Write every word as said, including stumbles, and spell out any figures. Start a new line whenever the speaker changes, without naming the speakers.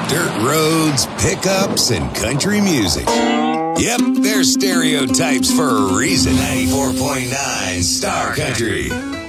Dirt roads, pickups, and country music. Yep, they're stereotypes for a reason. ninety-four point nine Star Country.